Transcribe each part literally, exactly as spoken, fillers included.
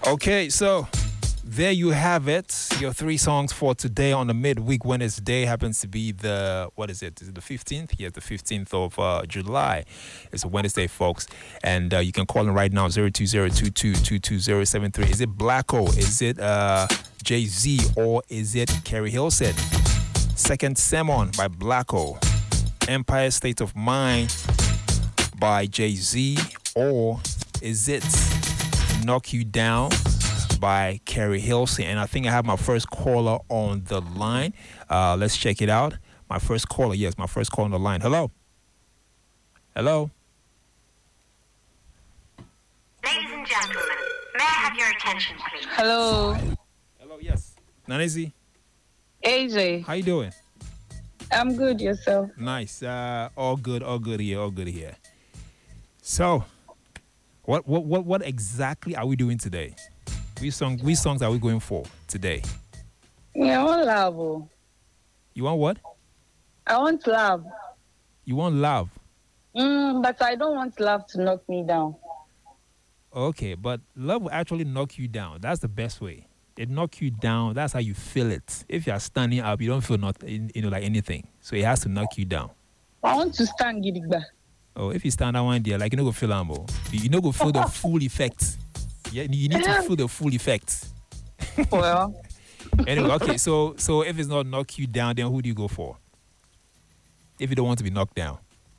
Okay, so there you have it. Your three songs for today on the midweek Wednesday happens to be the, what is it? Is it the fifteenth? Yes, the fifteenth of uh, July. It's a Wednesday, folks. And uh, you can call in right now, zero two zero two two two two zero seven three. Is it Blacko? Is it uh, Jay-Z? Or is it Carrie Hilson? Second Sermon by Blacko. Empire State of Mind by Jay-Z. Or is it Knock You Down by Carrie Hilson? And I think I have my first caller on the line. Uh, let's check it out. My first caller, yes, my first caller on the line. Hello? Hello? Ladies and gentlemen, may I have your attention, please? Hello. Hello, yes. Nanezi, A J. how you doing? I'm good, yourself? Nice. Uh, all good, all good here, all good here. So, what what what what exactly are we doing today? Which song which songs are we going for today? Yeah, I want love. oh. You want what? I want love. You want love. Mm, but I don't want love to knock me down. Okay, but love will actually knock you down. That's the best way. It knock you down. That's how you feel it. If you are standing up, you don't feel not you know like anything. So it has to knock you down. I want to stand gidigba. Oh, if you stand out one day, like you know go feel ambo. You know go feel the full effect. Yeah, you need to feel the full effect. Well, Anyway, okay, so so if it's not knock you down, then who do you go for? If you don't want to be knocked down.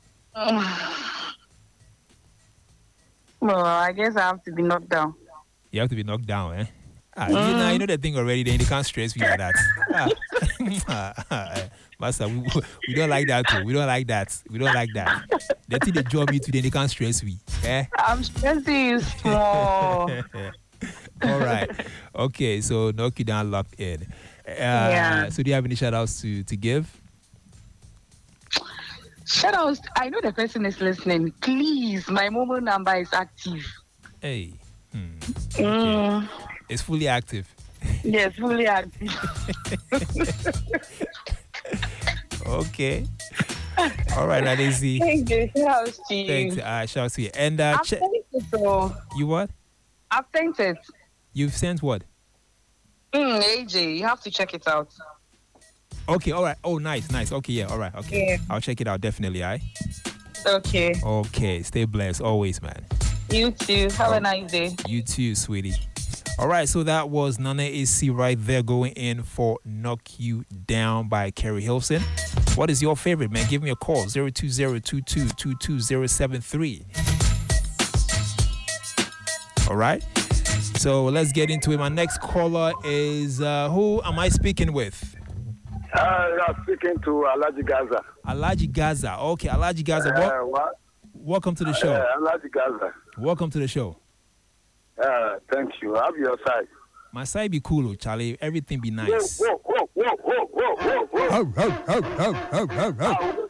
well, I guess I have to be knocked down. You have to be knocked down, eh? Ah, you, know, you know that thing already, then you can't stress me like that. Ah. Master, we, we don't like that too. We don't like that. We don't like that. The thing they job you today, they can't stress me. Eh? I'm stressing you small. All right. Okay, so knock you down, locked in. Uh, Yeah. So do you have any shout outs to, to give? Shout out. I know the person is listening. Please, my mobile number is active. Hey. Hmm. Mm, It's fully active. yes, fully active. Okay. All right, Adesi. Thank you. Shout out to you. Thanks. Uh, shout out to you. And uh, I've che- sent it. So. you what? I've sent it. You've sent what? Mm, A J, you have to check it out. Okay, all right. Oh, nice, nice. Okay, yeah, all right. Okay. Yeah. I'll check it out definitely, all right? Okay. Okay, stay blessed always, man. You too. Have a nice day. You too, sweetie. All right, so that was Nana A C right there going in for Knock You Down by Carrie Hilson. What is your favorite, man? Give me a call, zero two zero two two two two zero seven three. All right, so let's get into it. My next caller is, uh, who am I speaking with? Uh, I'm speaking to Alaji Gaza. Alaji Gaza. Okay, Alaji Gaza, Uh, wel- what? welcome to the show. Uh, Alaji Gaza. Welcome to the show. Uh, thank you. Have your side. My side be cool, oh, Charlie. Everything be nice. Whoa, whoa, whoa, whoa, whoa, whoa, whoa. Ho, ho, ho, ho, ho, ho, ho.